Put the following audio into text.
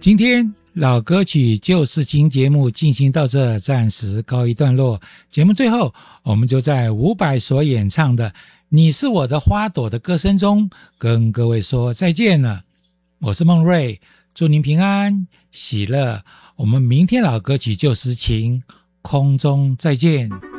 今天老歌曲旧事情节目进行到这，暂时告一段落。节目最后，我们就在伍佰所演唱的《你是我的花朵》的歌声中，跟各位说再见了。我是孟瑞，祝您平安喜乐。我们明天老歌曲旧事情空中再见。